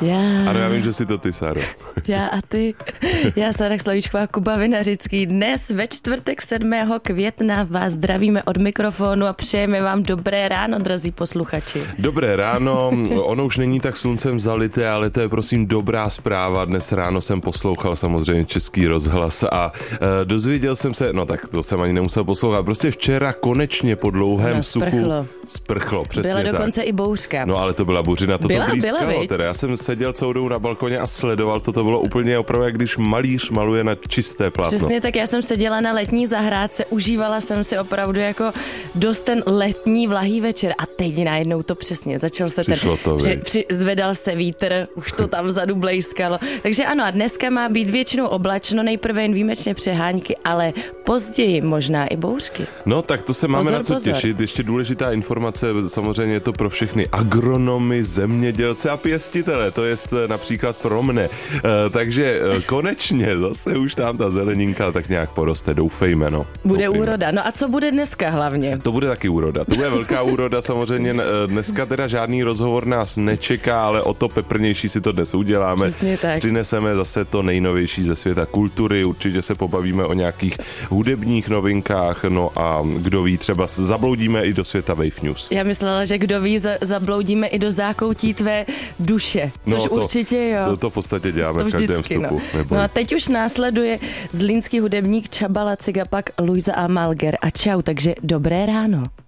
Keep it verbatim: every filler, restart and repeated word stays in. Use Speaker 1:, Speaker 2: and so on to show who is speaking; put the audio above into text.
Speaker 1: Já.
Speaker 2: Ano, já vím, že jsi to ty, Sáro.
Speaker 1: Já a ty. Já, Sára Slavíčková, Kuba Vinařický. Dnes ve čtvrtek sedmého května vás zdravíme od mikrofonu a přejeme vám dobré ráno, drazí posluchači.
Speaker 2: Dobré ráno, ono už není tak sluncem zalité, ale to je prosím dobrá zpráva. Dnes ráno jsem poslouchal samozřejmě Český rozhlas a e, dozvěděl jsem se, no tak to jsem ani nemusel poslouchat, prostě včera konečně po dlouhém
Speaker 1: no,
Speaker 2: suchu
Speaker 1: sprchlo.
Speaker 2: sprchlo, přesně
Speaker 1: byla
Speaker 2: tak.
Speaker 1: dokonce i bouřka.
Speaker 2: No ale to byla buřina, to
Speaker 1: byla,
Speaker 2: to blízkalo
Speaker 1: byla,
Speaker 2: teda. Já jsem seděl celou dobu na balkoně a sledoval to, to bylo úplně opravdu, jak když malíř maluje na čisté plátno.
Speaker 1: Přesně tak, já jsem seděla na letní zahrádce, užívala jsem si opravdu jako dost ten letní vlahý večer a teď najednou to přesně, začal se
Speaker 2: Přišlo
Speaker 1: ten,
Speaker 2: to,
Speaker 1: při, při, zvedal se vítr, už to tam vzadu blejskalo. Takže ano, a dneska má být většinou oblačno, nejprve jen výjimečně přehánky, ale později možná i bouřky.
Speaker 2: No tak to se máme
Speaker 1: pozor,
Speaker 2: na co
Speaker 1: pozor.
Speaker 2: těšit. Ještě důležitá informace, samozřejmě je to pro všechny agronomy, zemědělce a pěstitele, to je například pro mne. E, takže e, konečně zase už tam ta zeleninka tak nějak poroste, doufejme, no.
Speaker 1: Bude
Speaker 2: doufejme.
Speaker 1: úroda. No a co bude dneska hlavně?
Speaker 2: To bude taky úroda. To bude velká úroda, samozřejmě dneska teda žádný rozhovor nás nečeká, ale o to peprnější si to dnes uděláme.
Speaker 1: Přesně tak.
Speaker 2: Přineseme zase to nejnovější ze světa kultury, určitě se pobavíme o nějakých hudebních novinkách, no a kdo ví, třeba zabloudíme i do světa Wave News.
Speaker 1: Já myslela, že kdo ví, zabloudíme i do zákoutí tvé duše, což
Speaker 2: no to,
Speaker 1: určitě jo.
Speaker 2: To, to v podstatě děláme
Speaker 1: to
Speaker 2: v každém
Speaker 1: vždycky,
Speaker 2: vstupu.
Speaker 1: No. no a teď už následuje zlínský hudebník Csaba Laciga, pak Luisa Amalger a čau, takže dobré ráno.